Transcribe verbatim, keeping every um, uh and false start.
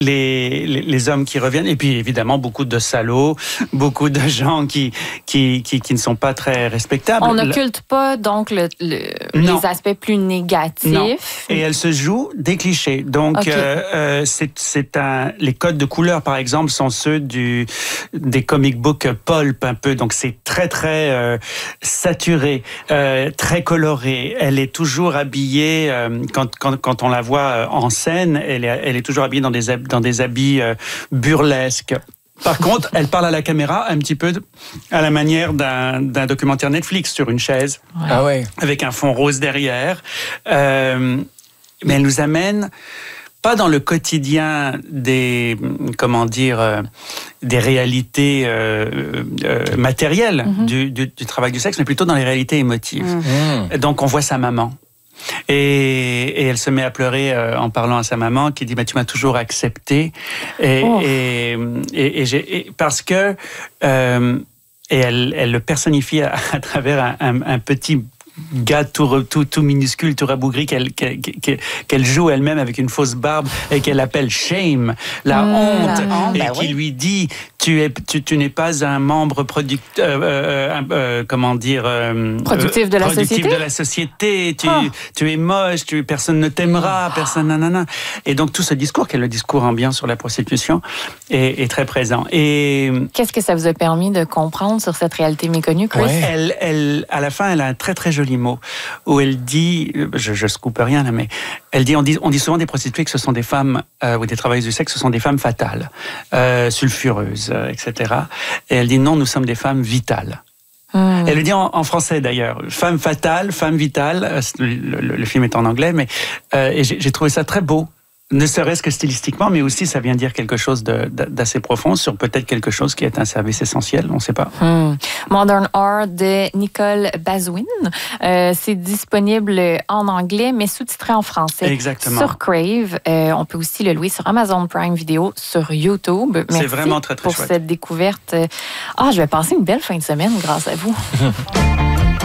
Les, les, les hommes qui reviennent, et puis évidemment beaucoup de salauds, beaucoup de gens qui, qui, qui, qui ne sont pas très respectables. On n'occulte pas donc le, le, les aspects plus négatifs. Non. Et elle se joue des clichés. Donc, okay. euh, euh, c'est, c'est un, les codes de couleur, par exemple, sont ceux du, des comic books pulp un peu. Donc, c'est très, très euh, saturé, euh, très coloré. Elle est toujours habillée, euh, quand, quand, quand on la voit en scène, elle est, elle est toujours habillée dans des dans des habits euh, burlesques. Par contre, elle parle à la caméra un petit peu à la manière d'un, d'un documentaire Netflix sur une chaise, ouais. Ah ouais. avec un fond rose derrière. Euh, mais elle nous amène pas dans le quotidien des, comment dire, euh, des réalités euh, euh, matérielles mm-hmm. du, du, du travail du sexe, mais plutôt dans les réalités émotives. Mm-hmm. Donc, on voit sa maman. Et, et elle se met à pleurer euh, en parlant à sa maman qui dit bah, « tu m'as toujours accepté ». Et, oh. et, et, et, j'ai, et parce que... Euh, et elle, elle le personnifie à, à travers un, un, un petit... gars tout, tout, tout minuscule, tout rabougri, qu'elle, qu'elle, qu'elle joue elle-même avec une fausse barbe et qu'elle appelle shame, la mmh, honte, la honte, et bah qui oui. lui dit tu, es, tu, tu n'es pas un membre producteur, euh, euh, euh, comment dire, euh, productif de la productif société. de la société. Tu, oh. tu es moche, tu, personne ne t'aimera, oh. personne, nanana. Et donc tout ce discours, qui est le discours ambiant sur la prostitution, est, est très présent. Et qu'est-ce que ça vous a permis de comprendre sur cette réalité méconnue, Chris? Ouais. Elle, elle, à la fin, elle a un très très joli mot où elle dit, je, je scoop rien là, mais elle dit, on dit, on dit souvent des prostituées que ce sont des femmes euh, ou des travailleuses du sexe, ce sont des femmes fatales, euh, sulfureuses, euh, et cetera. Et elle dit non, nous sommes des femmes vitales. Mmh. Elle le dit en, en français d'ailleurs, femme fatale, femme vitale. Le, le, le film est en anglais, mais euh, et j'ai, j'ai trouvé ça très beau. Ne serait-ce que stylistiquement, mais aussi ça vient dire quelque chose de, de, d'assez profond sur peut-être quelque chose qui est un service essentiel, on ne sait pas. Hmm. Modern Art de Nicole Bazouin. Euh, c'est disponible en anglais, mais sous-titré en français. Exactement. Sur Crave. Euh, on peut aussi le louer sur Amazon Prime Video, sur YouTube. Merci c'est vraiment très, très pour chouette. cette découverte. Ah, je vais passer une belle fin de semaine grâce à vous.